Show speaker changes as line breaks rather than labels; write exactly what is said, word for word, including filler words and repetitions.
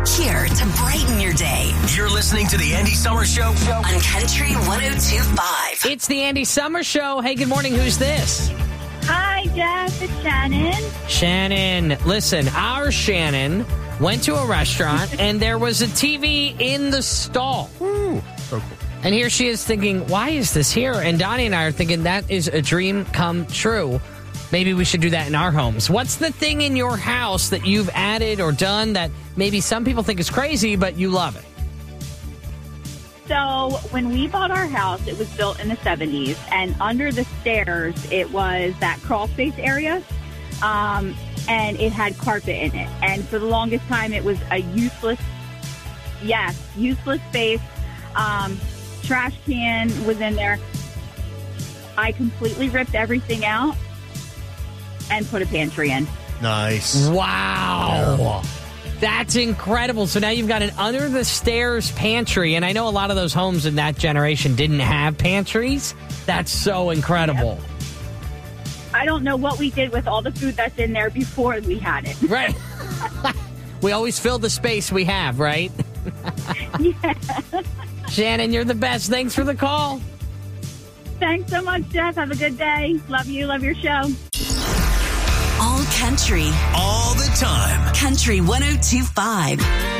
here to brighten your day.
You're listening to the Andy Summers Show
on Country one oh two point five.
It's the Andy Summers Show. Hey, good morning. Who's this?
Hi, Jeff. It's Shannon.
Shannon. Listen, our Shannon went to a restaurant and there was a T V in the stall.
Ooh, so cool.
And here she is thinking, why is this here? And Donnie and I are thinking that is a dream come true. Maybe we should do that in our homes. What's the thing in your house that you've added or done that maybe some people think is crazy, but you love it?
So when we bought our house, it was built in the seventies, and under the stairs, it was that crawl space area, um, and it had carpet in it. And for the longest time, it was a useless, yes, useless space. Um, trash can was in there. I completely ripped everything out and put a pantry in.
Nice.
Wow.
Yeah.
That's incredible. So now you've got an under the stairs pantry. And I know a lot of those homes in that generation didn't have pantries. That's so incredible.
Yep. I don't know what we did with all the food that's in there before we had it.
Right. We always fill the space we have, right?
Yeah.
Shannon, you're the best. Thanks for the call.
Thanks so much, Jeff. Have a good day. Love you. Love your show.
All country.
All the time.
Country one oh two point five.